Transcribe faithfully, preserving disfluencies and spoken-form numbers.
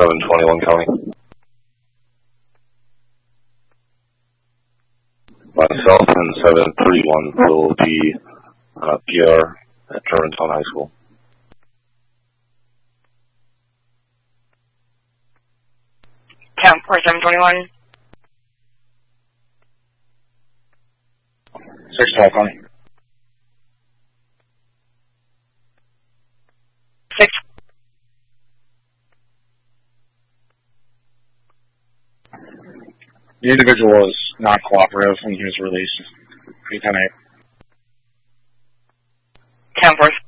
seven twenty-one County. Myself and seven thirty-one will be uh, P R at Germantown High School. Count for seven twenty-one. six twelve County. Six. The individual is not cooperative when he was released. three ten eight. Count for